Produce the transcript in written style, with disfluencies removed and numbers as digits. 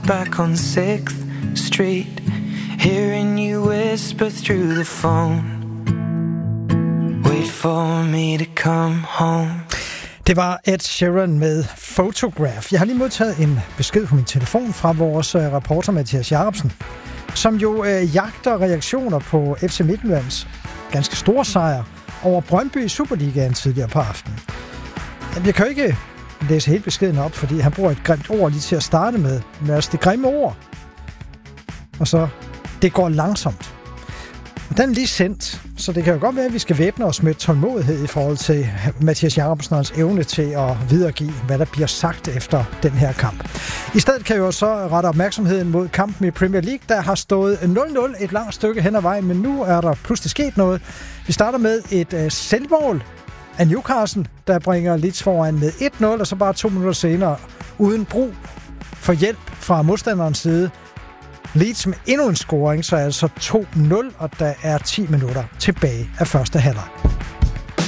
back on 6th Street, hearing you whisper through the phone, wait for me to come home. Det var Ed Sheeran med Photograph. Jeg har lige modtaget en besked på min telefon fra vores reporter Mathias Jacobsen, som jo jagter reaktioner på FC Midtjyllands ganske store sejr over Brøndby i Superligaen tidligere på aftenen. Jeg kan jo ikke læse helt beskeden op, fordi han bruger et grimt ord lige til at starte med. Men altså det grimme ord. Og så, det går langsomt. Og den er lige sendt, så det kan jo godt være, at vi skal væbne os med tålmodighed i forhold til Mathias Jacobsens evne til at videregive, hvad der bliver sagt efter den her kamp. I stedet kan jeg jo så rette opmærksomheden mod kampen i Premier League, der har stået 0-0 et langt stykke hen ad vejen, men nu er der pludselig sket noget. Vi starter med et selvmål af Newcastle, der bringer Leeds foran med 1-0, og så bare 2 minutter senere, uden brug for hjælp fra modstanderens side, Leeds med endnu en scoring, så altså 2-0, og der er 10 minutter tilbage af første halvleg.